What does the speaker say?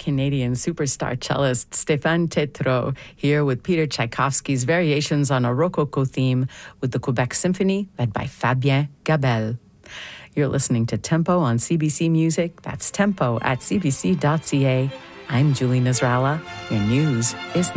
Canadian superstar cellist Stéphane Tétrault here with Peter Tchaikovsky's Variations on a Rococo theme with the Quebec Symphony led by Fabien Gabelle. You're listening to Tempo on CBC Music. That's tempo at cbc.ca. I'm Julie Nasrallah. Your news is